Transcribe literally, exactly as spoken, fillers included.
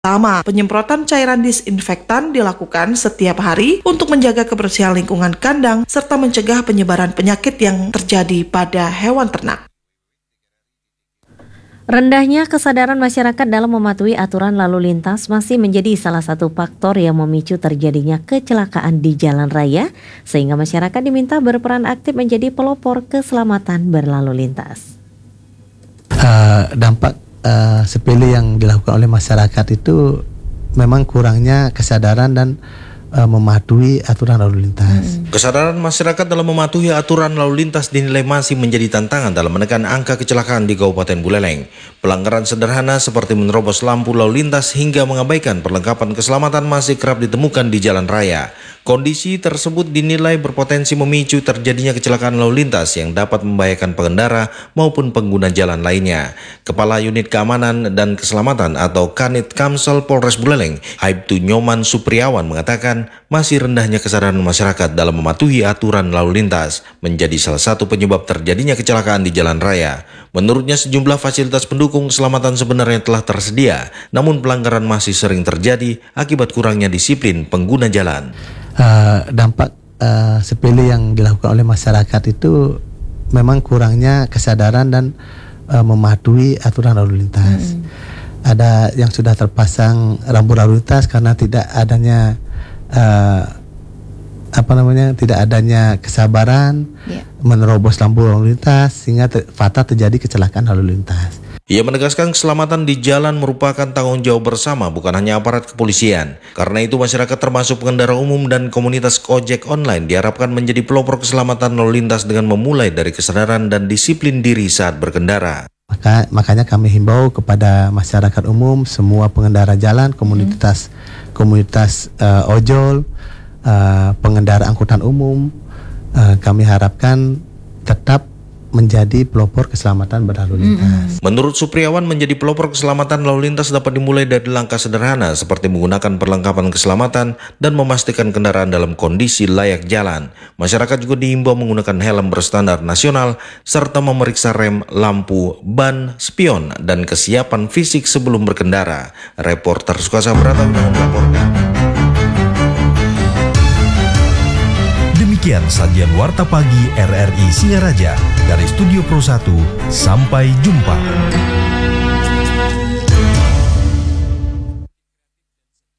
Pertama, penyemprotan cairan disinfektan dilakukan setiap hari untuk menjaga kebersihan lingkungan kandang serta mencegah penyebaran penyakit yang terjadi pada hewan ternak. Rendahnya kesadaran masyarakat dalam mematuhi aturan lalu lintas masih menjadi salah satu faktor yang memicu terjadinya kecelakaan di jalan raya, sehingga masyarakat diminta berperan aktif menjadi pelopor keselamatan berlalu lintas. Uh, dampak Uh, sepele yang dilakukan oleh masyarakat itu memang kurangnya kesadaran dan uh, mematuhi aturan lalu lintas. Hmm. Kesadaran masyarakat dalam mematuhi aturan lalu lintas dinilai masih menjadi tantangan dalam menekan angka kecelakaan di Kabupaten Buleleng. Pelanggaran sederhana seperti menerobos lampu lalu lintas hingga mengabaikan perlengkapan keselamatan masih kerap ditemukan di jalan raya. Kondisi tersebut dinilai berpotensi memicu terjadinya kecelakaan lalu lintas yang dapat membahayakan pengendara maupun pengguna jalan lainnya. Kepala Unit Keamanan dan Keselamatan atau Kanit Kamsel Polres Buleleng, Aibtu Nyoman Supriawan mengatakan masih rendahnya kesadaran masyarakat dalam mematuhi aturan lalu lintas menjadi salah satu penyebab terjadinya kecelakaan di jalan raya. Menurutnya sejumlah fasilitas pendukung keselamatan sebenarnya telah tersedia, namun pelanggaran masih sering terjadi akibat kurangnya disiplin pengguna jalan. Uh, dampak uh, sepele yang dilakukan oleh masyarakat itu memang kurangnya kesadaran dan uh, mematuhi aturan lalu lintas. Hmm. Ada yang sudah terpasang rambu lalu lintas karena tidak adanya uh, apa namanya tidak adanya kesabaran, yeah. menerobos lampu lalu lintas sehingga ter- fatal terjadi kecelakaan lalu lintas. Ia menegaskan keselamatan di jalan merupakan tanggung jawab bersama, bukan hanya aparat kepolisian. Karena itu masyarakat termasuk pengendara umum dan komunitas ojek online diharapkan menjadi pelopor keselamatan lalu lintas dengan memulai dari kesadaran dan disiplin diri saat berkendara. Maka, makanya kami himbau kepada masyarakat umum, semua pengendara jalan, komunitas hmm. komunitas uh, ojol, uh, pengendara angkutan umum, uh, kami harapkan tetap menjadi pelopor keselamatan berlalu lintas. Mm-hmm. Menurut Supriawan, menjadi pelopor keselamatan lalu lintas dapat dimulai dari langkah sederhana seperti menggunakan perlengkapan keselamatan dan memastikan kendaraan dalam kondisi layak jalan. Masyarakat juga diimbau menggunakan helm berstandar nasional serta memeriksa rem, lampu, ban, spion, dan kesiapan fisik sebelum berkendara. Reporter Sukasa Brata melaporkan. Demikian sajian Warta Pagi R R I Singaraja dari Studio Pro satu. Sampai jumpa.